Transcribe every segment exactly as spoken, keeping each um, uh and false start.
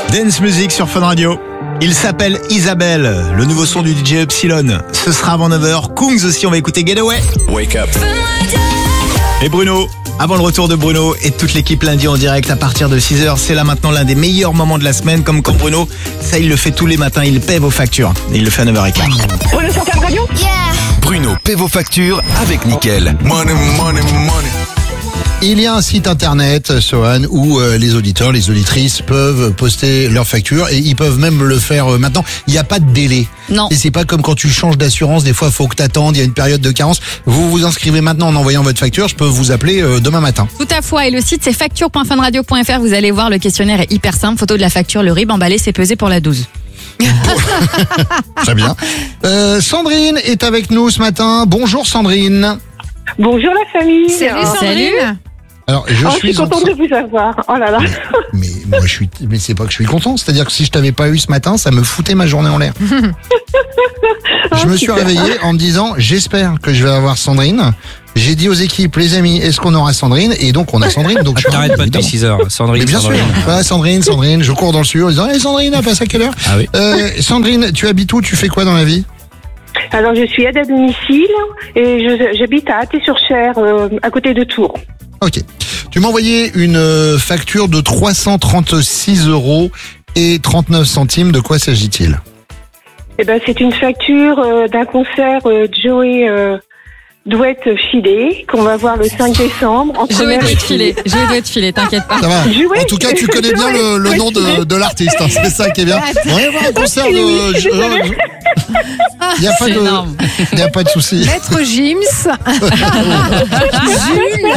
Dance Music sur Fun Radio. Il s'appelle Isabelle, le nouveau son du D J Epsilon. Ce sera avant neuf heures. Kungs aussi, on va écouter Getaway. Wake up. Et Bruno, avant le retour de Bruno et toute l'équipe lundi en direct à partir de six heures, c'est là maintenant l'un des meilleurs moments de la semaine, comme quand Bruno, ça il le fait tous les matins, il paie vos factures. Et il le fait à neuf heures quinze. Bruno sur Fun Radio. Yeah. Bruno paie vos factures avec Nickel. Money, money, money. Il y a un site internet, Sohan, où euh, les auditeurs, les auditrices peuvent poster leurs factures et ils peuvent même le faire euh, maintenant. Il n'y a pas de délai. Non. Et c'est pas comme quand tu changes d'assurance, des fois il faut que t'attendes, il y a une période de carence. Vous vous inscrivez maintenant en envoyant votre facture, je peux vous appeler euh, demain matin. Tout à fait. Et le site c'est facture point fun radio point f r. Vous allez voir, le questionnaire est hyper simple. Photo de la facture, le R I B emballé, c'est pesé pour la douze. Très bien. Euh, Sandrine est avec nous ce matin. Bonjour Sandrine. Bonjour la famille. Salut Oh, Sandrine. Alors, je oh, suis, je suis contente en... de vous avoir. Oh là là. Mais moi, je suis. Mais c'est pas que je suis content. C'est-à-dire que si je t'avais pas eu ce matin, ça me foutait ma journée en l'air. Je me suis super. réveillé en me disant, j'espère que je vais avoir Sandrine. J'ai dit aux équipes, les amis, est-ce qu'on aura Sandrine? Et donc, on a Sandrine. Donc, je suis T'arrêtes pas évidemment. depuis six heures. Sandrine, Mais bien sûr. Sandrine. Voilà, Sandrine, Sandrine. Je cours dans le studio en disant, hey, Sandrine, elle passe à quelle heure? Ah oui. euh, Sandrine, tu habites où? Tu fais quoi dans la vie? Alors je suis aide à domicile et je- j'habite à Athée-sur-Cher, euh, à côté de Tours. Ok. Tu m'as envoyé une euh, facture de trois cent trente-six euros et trente-neuf centimes. De quoi s'agit-il? Eh ben c'est une facture euh, d'un concert euh, Joey euh, Douette filé qu'on va voir le cinq décembre. En Jouer première doit être filé. équipe. Jouer doit être filé, t'inquiète pas. Ça va. Jouer, En tout cas, tu connais bien le, le nom de, de l'artiste. Hein. C'est ça qui est bien. On va y avoir un concert de. Oui, je suis désolée. Il n'y a pas C'est de. énorme. Il n'y a pas de souci. Maître Gims. Jules.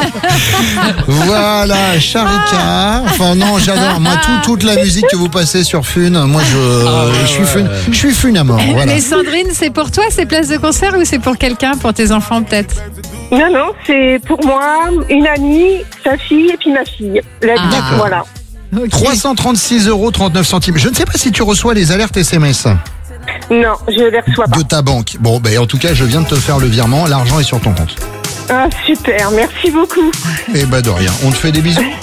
Voilà, Charika. Enfin non, j'adore. Moi, tout, toute la musique que vous passez sur Fun, moi je, Ah ouais, je suis ouais, Fun. ouais. Je suis Fun à mort. Voilà. Mais Sandrine, c'est pour toi ces places de concert ou c'est pour quelqu'un, pour tes enfants peut-être? Non, non, c'est pour moi, une amie, sa fille et puis ma fille. La Ah. D'accord. Voilà. Ok. trois cent trente-six euros trente-neuf centimes. Je ne sais pas si tu reçois les alertes S M S Non, je les reçois pas. de ta banque. Bon, ben en tout cas, je viens de te faire le virement. L'argent est sur ton compte. Ah, super, merci beaucoup. Et bah de rien. On te fait des bisous.